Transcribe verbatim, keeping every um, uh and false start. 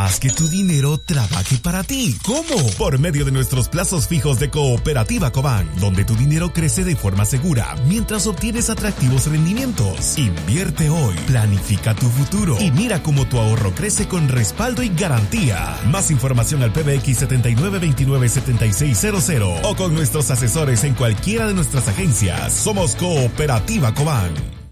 Haz que tu dinero trabaje para ti. ¿Cómo? Por medio de nuestros plazos fijos de Cooperativa Cobán, donde tu dinero crece de forma segura mientras obtienes atractivos rendimientos. Invierte hoy, planifica tu futuro y mira cómo tu ahorro crece con respaldo y garantía. Más información al P B X setenta y nueve veintinueve setenta y seis cero cero o con nuestros asesores en cualquiera de nuestras agencias. Somos Cooperativa Cobán.